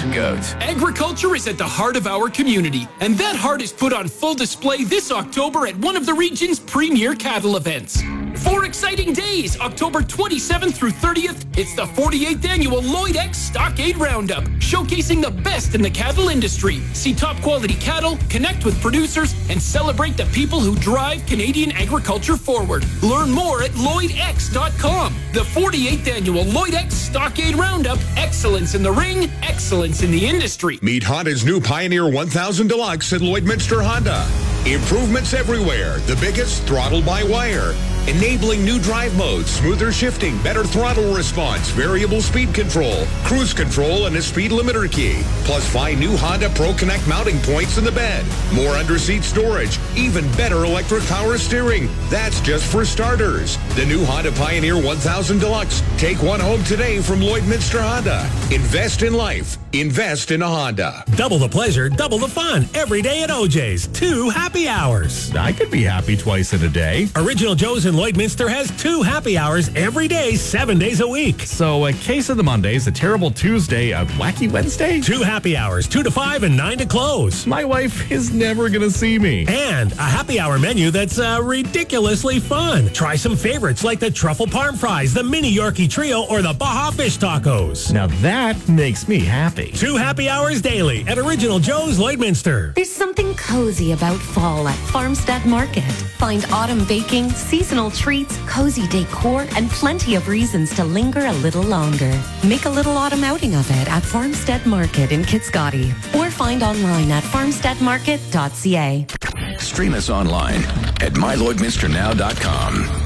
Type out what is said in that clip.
Goats. Agriculture is at the heart of our community, and that heart is put on full display this October at one of the region's premier cattle events. 4 exciting days, October 27th through 30th. It's the 48th annual Lloyd X Stockade Roundup, showcasing the best in the cattle industry. See top quality cattle, connect with producers, and celebrate the people who drive Canadian agriculture forward. Learn more at LloydX.com. The 48th annual Lloyd X Stockade Roundup. Excellence in the ring, excellence in the industry. Meet Honda's new Pioneer 1000 Deluxe at Lloydminster Honda. Improvements everywhere. The biggest throttle-by-wire. Enabling new drive modes, smoother shifting, better throttle response, variable speed control, cruise control, and a speed limiter key. Plus 5 new Honda Pro Connect mounting points in the bed. More under-seat storage. Even better electric power steering. That's just for starters. The new Honda Pioneer 1000 Deluxe. Take one home today from Lloydminster Honda. Invest in life. Invest in a Honda. Double the pleasure, double the fun. Every day at OJ's. 2 happy hours. I could be happy twice in a day. Original Joe's in Lloydminster has 2 happy hours every day, 7 days a week. So a case of the Mondays, a terrible Tuesday, a wacky Wednesday? 2 happy hours, 2 to 5 and 9 to close. My wife is never going to see me. And a happy hour menu that's ridiculously fun. Try some favorites like the truffle parm fries, the mini Yorkie trio, or the Baja fish tacos. Now that makes me happy. 2 happy hours daily at Original Joe's Lloydminster. There's something cozy about fall at Farmstead Market. Find autumn baking, seasonal treats, cozy decor, and plenty of reasons to linger a little longer. Make a little autumn outing of it at Farmstead Market in Kitscoty, or find online at farmsteadmarket.ca. Stream us online at mylloydminsternow.com.